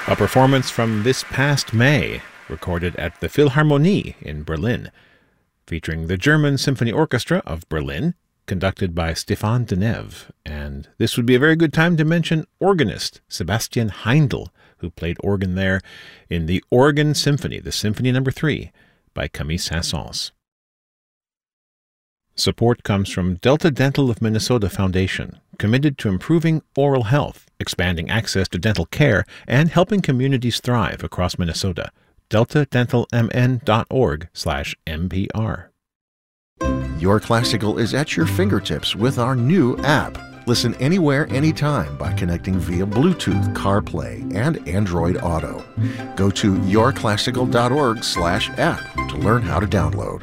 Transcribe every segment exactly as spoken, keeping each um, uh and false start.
A performance from this past May, recorded at the Philharmonie in Berlin, featuring the German Symphony Orchestra of Berlin, conducted by Stéphane Denève. And this would be a very good time to mention organist Sebastian Heindl, who played organ there in the Organ Symphony, the Symphony Number Three, by Camille Saint-Saëns. Support comes from Delta Dental of Minnesota Foundation, committed to improving oral health, expanding access to dental care, and helping communities thrive across Minnesota. delta dental m n dot org slash M P R. Your Classical is at your fingertips with our new app. Listen anywhere, anytime by connecting via Bluetooth, CarPlay, and Android Auto. Go to your classical dot org slash app to learn how to download.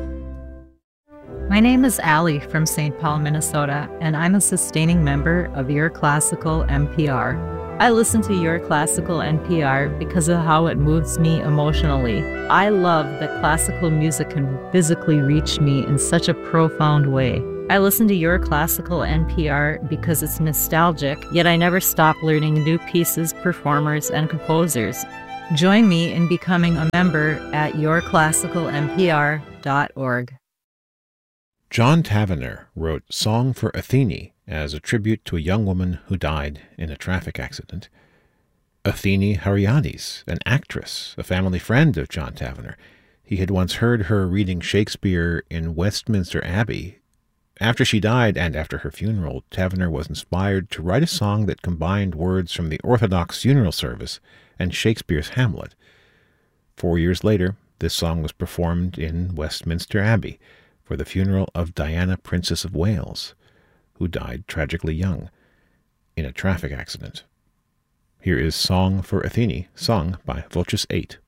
My name is Allie from Saint Paul, Minnesota, and I'm a sustaining member of Your Classical N P R. I listen to Your Classical N P R because of how it moves me emotionally. I love that classical music can physically reach me in such a profound way. I listen to Your Classical N P R because it's nostalgic, yet I never stop learning new pieces, performers, and composers. Join me in becoming a member at your classical n p r dot org. John Tavener wrote Song for Athene as a tribute to a young woman who died in a traffic accident. Athene Hariades, an actress, a family friend of John Tavener. He had once heard her reading Shakespeare in Westminster Abbey. After she died and after her funeral, Tavener was inspired to write a song that combined words from the Orthodox funeral service and Shakespeare's Hamlet. Four years later, this song was performed in Westminster Abbey for the funeral of Diana, Princess of Wales, who died tragically young in a traffic accident. Here is Song for Athene, sung by Voces eight.